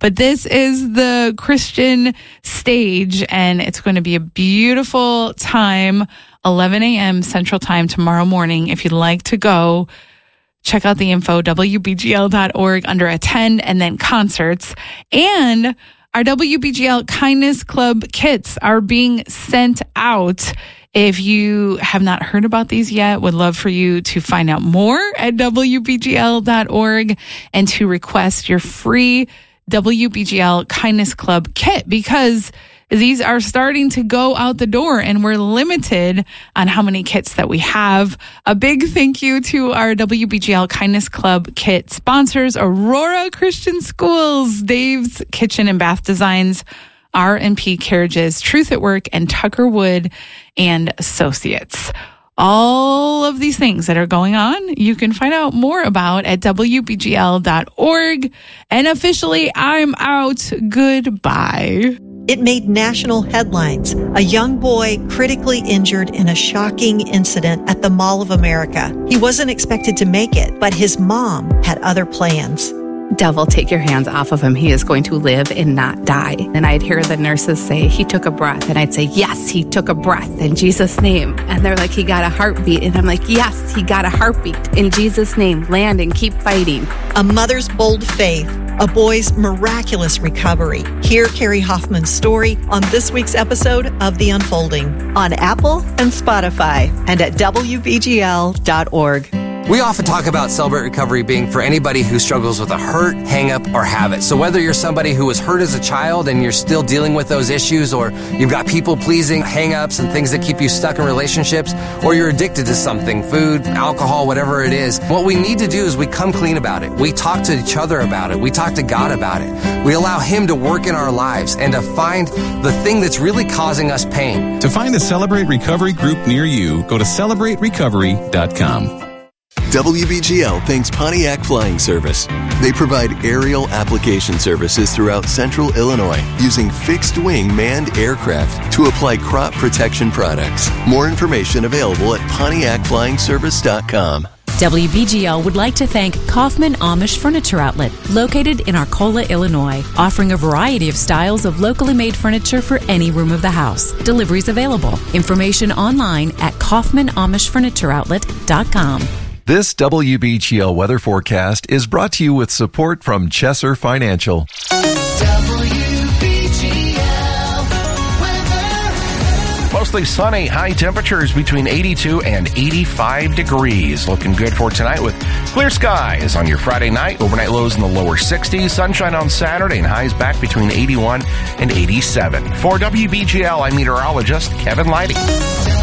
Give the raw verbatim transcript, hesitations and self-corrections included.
But this is the Christian stage, and it's going to be a beautiful time, eleven a.m. Central Time tomorrow morning. If you'd like to go, check out the info, W B G L dot org under attend and then concerts. And our W B G L Kindness Club kits are being sent out. If you have not heard about these yet, would love for you to find out more at W B G L dot org and to request your free W B G L Kindness Club kit, because these are starting to go out the door and we're limited on how many kits that we have. A big thank you to our W B G L Kindness Club kit sponsors, Aurora Christian Schools, Dave's Kitchen and Bath Designs, R and P Carriages, Truth at Work, and Tucker Wood and Associates. All of these things that are going on, you can find out more about at W B G L dot org. And officially, I'm out. Goodbye. It made national headlines. A young boy critically injured in a shocking incident at the Mall of America. He wasn't expected to make it, but his mom had other plans. Devil, take your hands off of him. He is going to live and not die. And I'd hear the nurses say, he took a breath. And I'd say, yes, he took a breath in Jesus' name. And they're like, he got a heartbeat. And I'm like, yes, he got a heartbeat in Jesus' name. Land and keep fighting. A mother's bold faith, a boy's miraculous recovery. Hear Carrie Hoffman's story on this week's episode of The Unfolding on Apple and Spotify and at W B G L dot org. We often talk about Celebrate Recovery being for anybody who struggles with a hurt, hang-up, or habit. So whether you're somebody who was hurt as a child and you're still dealing with those issues, or you've got people-pleasing hang-ups and things that keep you stuck in relationships, or you're addicted to something, food, alcohol, whatever it is, what we need to do is we come clean about it. We talk to each other about it. We talk to God about it. We allow Him to work in our lives and to find the thing that's really causing us pain. To find the Celebrate Recovery group near you, go to celebrate recovery dot com. W B G L thanks Pontiac Flying Service. They provide aerial application services throughout central Illinois using fixed-wing manned aircraft to apply crop protection products. More information available at Pontiac Flying Service dot com. W B G L would like to thank Kaufman Amish Furniture Outlet, located in Arcola, Illinois, offering a variety of styles of locally made furniture for any room of the house. Deliveries available. Information online at Kaufman Amish Furniture Outlet dot com. This W B G L weather forecast is brought to you with support from Chesser Financial. W B G L weather. Mostly sunny, high temperatures between eighty-two and eighty-five degrees. Looking good for tonight with clear skies on your Friday night. Overnight lows in the lower sixties. Sunshine on Saturday and highs back between eighty-one and eighty-seven. For W B G L, I'm meteorologist Kevin Leidy.